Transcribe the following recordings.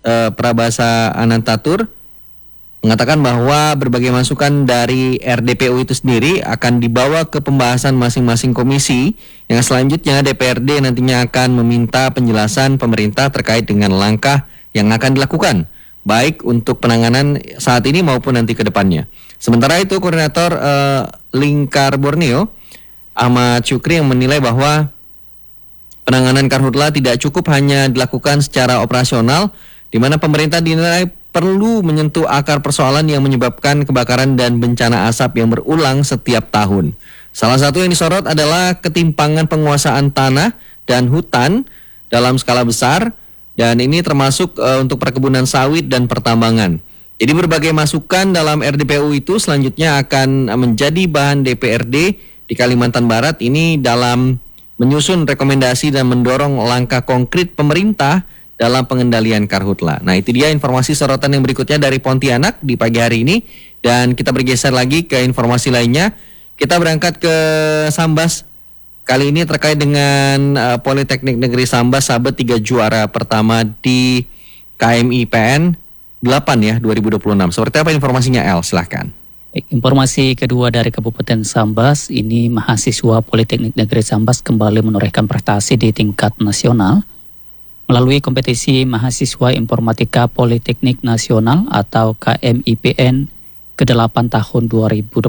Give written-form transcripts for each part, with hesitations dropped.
Prabasa Anantatur mengatakan bahwa berbagai masukan dari RDPU itu sendiri akan dibawa ke pembahasan masing-masing komisi yang selanjutnya DPRD nantinya akan meminta penjelasan pemerintah terkait dengan langkah yang akan dilakukan baik untuk penanganan saat ini maupun nanti ke depannya. Sementara itu koordinator Lingkar Borneo Ahmad Syukri yang menilai bahwa penanganan karhutla tidak cukup hanya dilakukan secara operasional, di mana pemerintah dinilai perlu menyentuh akar persoalan yang menyebabkan kebakaran dan bencana asap yang berulang setiap tahun. Salah satu yang disorot adalah ketimpangan penguasaan tanah dan hutan dalam skala besar, dan ini termasuk untuk perkebunan sawit dan pertambangan. Jadi berbagai masukan dalam RDPU itu selanjutnya akan menjadi bahan DPRD di Kalimantan Barat ini dalam menyusun rekomendasi dan mendorong langkah konkret pemerintah dalam pengendalian karhutla. Nah, itu dia informasi sorotan yang berikutnya dari Pontianak di pagi hari ini. Dan kita bergeser lagi ke informasi lainnya. Kita berangkat ke Sambas. Kali ini terkait dengan Politeknik Negeri Sambas Sabet 3 juara pertama di KMIPN 8 ya 2026. Seperti apa informasinya, El? Silahkan. Informasi kedua dari Kabupaten Sambas, ini mahasiswa Politeknik Negeri Sambas kembali menorehkan prestasi di tingkat nasional melalui kompetisi mahasiswa informatika Politeknik Nasional atau KMIPN ke-8 tahun 2026.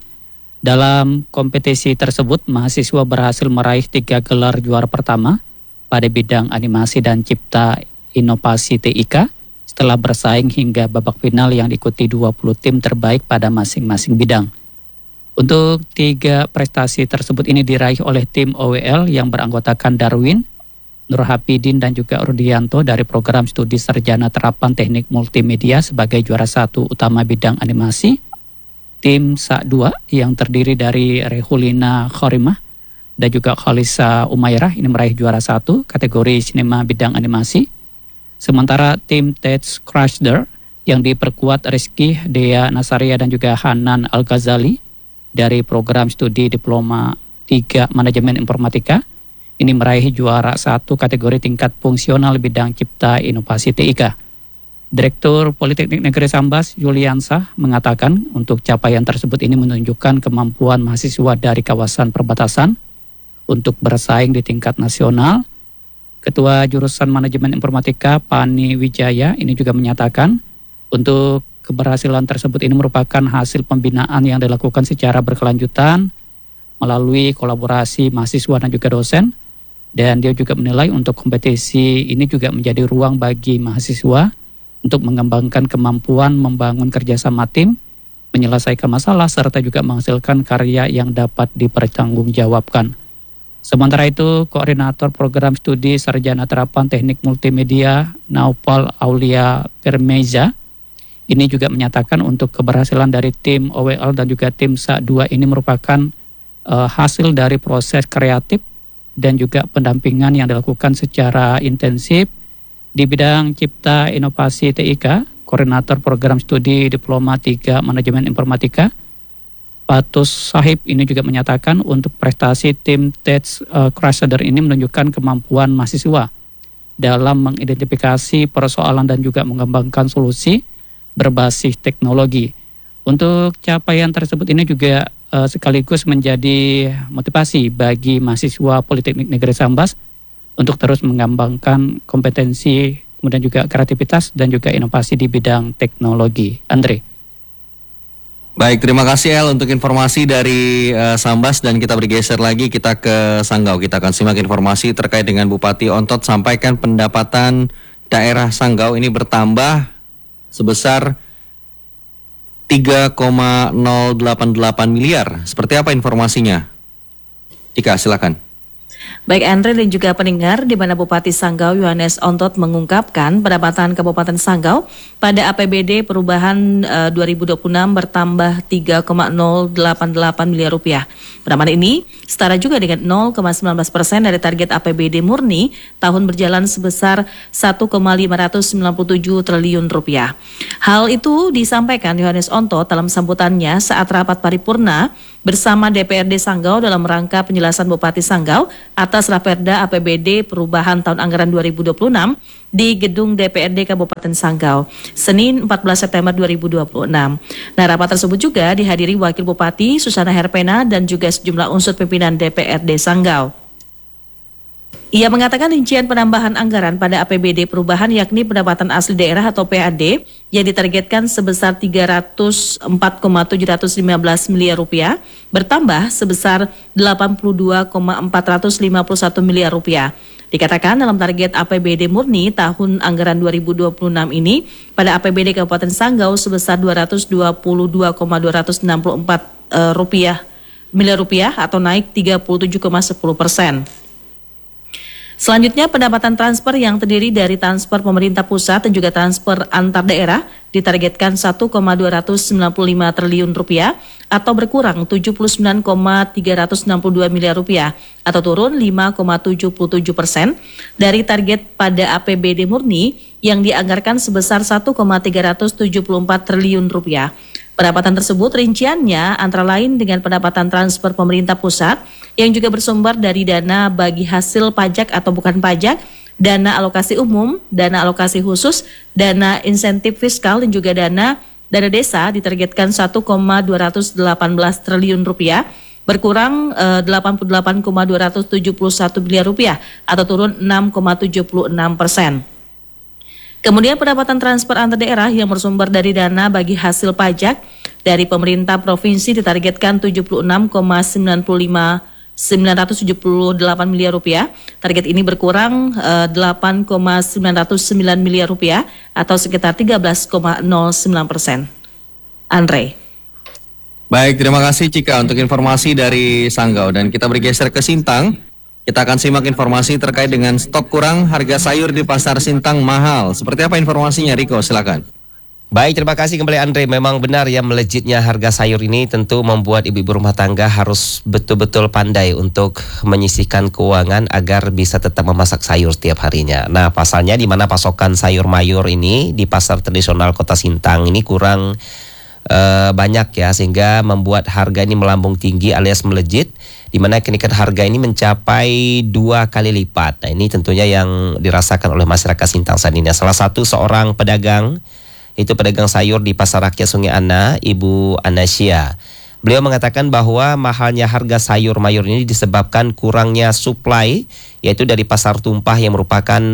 Dalam kompetisi tersebut, mahasiswa berhasil meraih 3 gelar juara pertama pada bidang animasi dan cipta inovasi TIK setelah bersaing hingga babak final yang diikuti 20 tim terbaik pada masing-masing bidang. Untuk 3 prestasi tersebut ini diraih oleh tim OWL yang beranggotakan Darwin, Nur Hapidin dan juga Rudianto dari program studi Sarjana Terapan Teknik Multimedia sebagai juara 1 utama bidang animasi. Tim SA2 yang terdiri dari Rehulina Khorimah dan juga Khalisa Umairah ini meraih juara 1 kategori sinema bidang animasi. Sementara tim Ted Crashder yang diperkuat Rizky, Dea Nasaria dan juga Hanan Al-Ghazali dari program studi Diploma 3 Manajemen Informatika ini meraih juara 1 kategori tingkat fungsional bidang cipta inovasi TIK. Direktur Politeknik Negeri Sambas, Yuliansah, mengatakan untuk capaian tersebut ini menunjukkan kemampuan mahasiswa dari kawasan perbatasan untuk bersaing di tingkat nasional. Ketua Jurusan Manajemen Informatika, Pani Wijaya, ini juga menyatakan untuk keberhasilan tersebut ini merupakan hasil pembinaan yang dilakukan secara berkelanjutan melalui kolaborasi mahasiswa dan juga dosen. Dan dia juga menilai untuk kompetisi ini juga menjadi ruang bagi mahasiswa untuk mengembangkan kemampuan membangun kerjasama tim, menyelesaikan masalah, serta juga menghasilkan karya yang dapat dipertanggungjawabkan. Sementara itu, Koordinator Program Studi Sarjana Terapan Teknik Multimedia, Naupal Aulia Permeza, ini juga menyatakan untuk keberhasilan dari tim OWL dan juga tim SA2 ini merupakan hasil dari proses kreatif dan juga pendampingan yang dilakukan secara intensif di bidang cipta inovasi TIK. Koordinator Program Studi Diploma 3 Manajemen Informatika, Patus Sahib, ini juga menyatakan untuk prestasi tim Ted Crashder ini menunjukkan kemampuan mahasiswa dalam mengidentifikasi persoalan dan juga mengembangkan solusi berbasis teknologi. Untuk capaian tersebut ini juga sekaligus menjadi motivasi bagi mahasiswa Politeknik Negeri Sambas untuk terus mengembangkan kompetensi, kemudian juga kreativitas dan juga inovasi di bidang teknologi. Andre. Baik, terima kasih El untuk informasi dari Sambas, dan kita bergeser lagi, kita ke Sanggau. Kita akan simak informasi terkait dengan Bupati Ontot sampaikan pendapatan daerah Sanggau ini bertambah sebesar 3,088 miliar. Seperti apa informasinya? Ika, silakan. Baik Andre dan juga pendengar, di mana Bupati Sanggau Yohanes Ontot mengungkapkan pendapatan Kabupaten Sanggau pada APBD perubahan 2026 bertambah 3,088 miliar rupiah. Pendapatan ini setara juga dengan 0,19% dari target APBD murni tahun berjalan sebesar 1,597 triliun rupiah. Hal itu disampaikan Yohanes Ontot dalam sambutannya saat rapat paripurna bersama DPRD Sanggau dalam rangka penjelasan Bupati Sanggau atas Raperda APBD Perubahan Tahun Anggaran 2026 di Gedung DPRD Kabupaten Sanggau, Senin 14 September 2026. Nah, rapat tersebut juga dihadiri Wakil Bupati Susana Herpena dan juga sejumlah unsur pimpinan DPRD Sanggau. Ia mengatakan rincian penambahan anggaran pada APBD perubahan yakni pendapatan asli daerah atau PAD yang ditargetkan sebesar 304,715 miliar rupiah bertambah sebesar 82,451 miliar rupiah. Dikatakan dalam target APBD murni tahun anggaran 2026 ini pada APBD Kabupaten Sanggau sebesar 222,264 miliar rupiah atau naik 37,10%. Selanjutnya, pendapatan transfer yang terdiri dari transfer pemerintah pusat dan juga transfer antar daerah ditargetkan 1,295 triliun rupiah atau berkurang 79,362 miliar rupiah atau turun 5,77% dari target pada APBD murni yang dianggarkan sebesar 1,374 triliun rupiah. Pendapatan tersebut rinciannya antara lain dengan pendapatan transfer pemerintah pusat yang juga bersumber dari dana bagi hasil pajak atau bukan pajak, dana alokasi umum, dana alokasi khusus, dana insentif fiskal dan juga dana desa ditargetkan 1,218 triliun rupiah berkurang 88,271 miliar rupiah atau turun 6,76%. Kemudian pendapatan transfer antar daerah yang bersumber dari dana bagi hasil pajak dari pemerintah provinsi ditargetkan 76,978 miliar rupiah. Target ini berkurang 8,909 miliar rupiah atau sekitar 13,09%. Andre. Baik, terima kasih Cika untuk informasi dari Sanggau dan kita bergeser ke Sintang. Kita akan simak informasi terkait dengan stok kurang, harga sayur di pasar Sintang mahal. Seperti apa informasinya, Riko? Silakan. Baik, terima kasih kembali Andre. Memang benar ya, melejitnya harga sayur ini tentu membuat ibu-ibu rumah tangga harus betul-betul pandai untuk menyisihkan keuangan agar bisa tetap memasak sayur setiap harinya. Nah, pasalnya di mana pasokan sayur mayur ini di pasar tradisional Kota Sintang ini kurang banyak ya, sehingga membuat harga ini melambung tinggi alias melejit, di mana kenaikan harga ini mencapai 2 kali lipat. Nah, ini tentunya yang dirasakan oleh masyarakat Sintang saat ini. Salah satu seorang pedagang, itu pedagang sayur di Pasar Rakyat Sungai Ana, Ibu Anasia. Beliau mengatakan bahwa mahalnya harga sayur mayur ini disebabkan kurangnya supply, yaitu dari pasar tumpah yang merupakan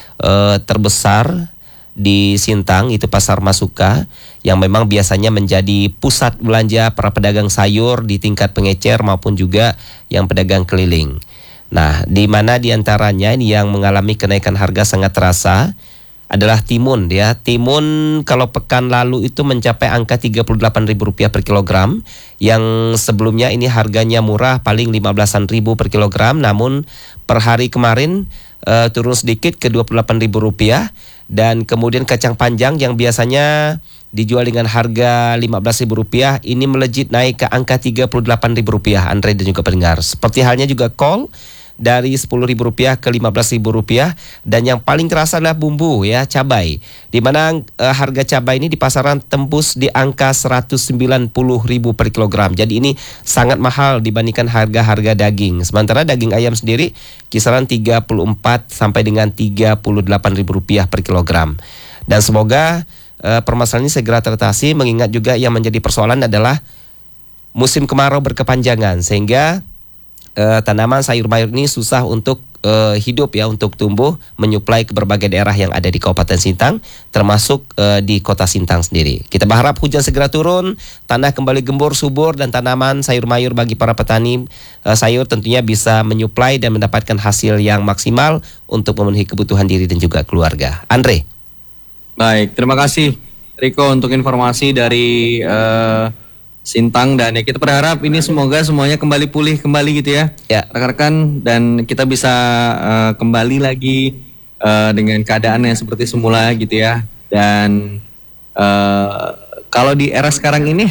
terbesar di Sintang, itu Pasar Masuka, yang memang biasanya menjadi pusat belanja para pedagang sayur di tingkat pengecer maupun juga yang pedagang keliling. Nah, di mana diantaranya ini yang mengalami kenaikan harga sangat terasa adalah timun ya. Timun kalau pekan lalu itu mencapai angka Rp38.000 per kilogram, yang sebelumnya ini harganya murah paling Rp15.000 per kilogram, namun per hari kemarin turun sedikit ke Rp28.000. Dan kemudian kacang panjang yang biasanya dijual dengan harga Rp15.000 ini melejit naik ke angka Rp38.000, Andre dan juga pendengar. Seperti halnya juga kol dari Rp10.000 ke Rp15.000, dan yang paling terasa adalah bumbu ya, cabai, di mana harga cabai ini di pasaran tembus di angka Rp190.000 per kilogram. Jadi ini sangat mahal dibandingkan harga-harga daging. Sementara daging ayam sendiri kisaran Rp34 sampai dengan Rp38.000 per kilogram. Dan semoga permasalahan ini segera teratasi, mengingat juga yang menjadi persoalan adalah musim kemarau berkepanjangan, sehingga tanaman sayur mayur ini susah untuk hidup ya, untuk tumbuh menyuplai ke berbagai daerah yang ada di Kabupaten Sintang, termasuk di Kota Sintang sendiri. Kita berharap hujan segera turun, tanah kembali gembur subur, dan tanaman sayur mayur bagi para petani sayur tentunya bisa menyuplai dan mendapatkan hasil yang maksimal untuk memenuhi kebutuhan diri dan juga keluarga. Andre. Baik, terima kasih Riko untuk informasi dari Sintang, dan ya kita berharap ini semoga semuanya kembali pulih kembali gitu ya, rekan-rekan, dan kita bisa kembali lagi dengan keadaan yang seperti semula gitu ya. Dan kalau di era sekarang ini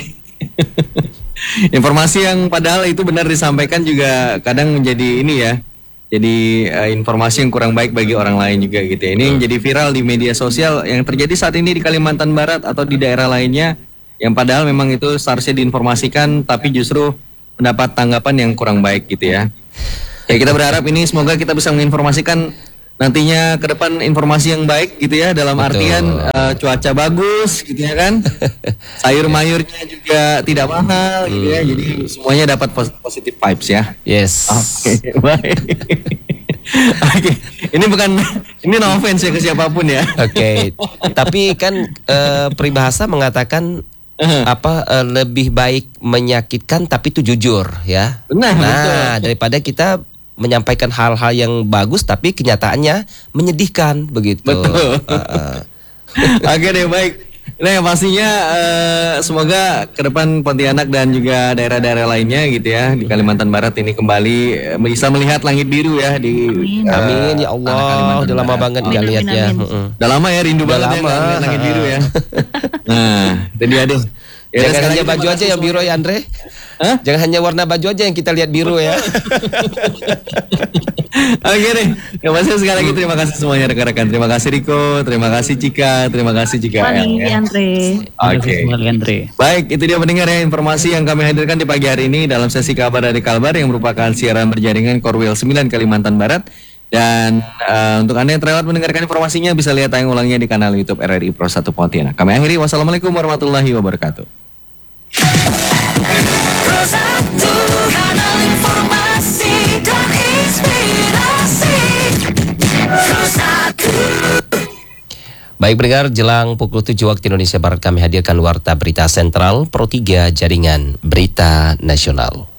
informasi yang padahal itu benar disampaikan juga kadang menjadi ini ya, jadi informasi yang kurang baik bagi orang lain juga gitu ya. Ini yang jadi viral di media sosial yang terjadi saat ini di Kalimantan Barat atau di daerah lainnya, yang padahal memang itu seharusnya diinformasikan, tapi justru mendapat tanggapan yang kurang baik gitu ya. Ya kita berharap ini semoga kita bisa menginformasikan nantinya ke depan informasi yang baik gitu ya, dalam artian cuaca bagus gitu ya kan. Sayur mayurnya juga tidak mahal gitu ya. Jadi semuanya dapat positive vibes ya. Yes. Oke, baik. Oke, ini no offense ya ke siapapun ya. Oke. Tapi kan peribahasa mengatakan lebih baik menyakitkan tapi itu jujur ya. Benar, Nah, betul. daripada kita menyampaikan hal-hal yang bagus tapi kenyataannya menyedihkan begitu. Betul. Oke deh, baik. Nah yang pastinya semoga ke depan Pontianak dan juga daerah-daerah lainnya gitu ya di Kalimantan Barat ini kembali bisa melihat langit biru ya di Amin ya tanah Allah. Kalimantan Udah lama Barat. banget Amin, nggak lihat amin, ya. amin. Udah lama ya, rindu Udah banget ya lama. nggak ngeliat langit biru ya. Nah, itu dia deh. Ya, Jangan sekali hanya lagi baju terima aja kasih yang biru ya Andre. Hah? Jangan hanya warna baju aja yang kita lihat biru ya. Oke deh, ya pasti sekali lagi terima kasih semuanya rekan-rekan. Terima kasih Riko, terima kasih Cika, terima kasih Cika. Pani, ya. Andre. Terima kasih Oke. kembali Andre. Baik, itu dia pendengar ya informasi yang kami hadirkan di pagi hari ini dalam sesi kabar dari Kalbar yang merupakan siaran berjaringan Korwil 9 Kalimantan Barat. Dan untuk Anda yang terlewat mendengarkan informasinya bisa lihat tayang ulangnya di kanal YouTube RRI Pro 1 Pontianak. Kami akhiri, wassalamualaikum warahmatullahi wabarakatuh. Pro 1, kanal informasi dan inspirasi. Pro 1. Baik pendengar, jelang pukul 7 waktu Indonesia Barat kami hadirkan Warta Berita Sentral Pro 3 Jaringan Berita Nasional.